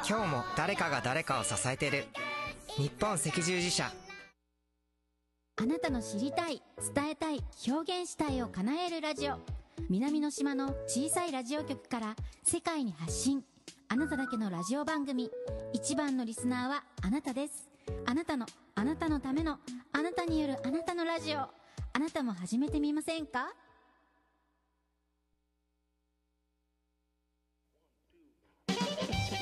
今日も誰かが誰かを支えてる。日本赤十字社。 あなたの知りたい、伝えたい、表現したいを叶えるラジオ。南の島の小さいラジオ局から世界に発信。あなただけのラジオ番組。一番のリスナーはあなたです。あなたのための、あなたによるあなたのラジオ。あなたも始めてみませんか？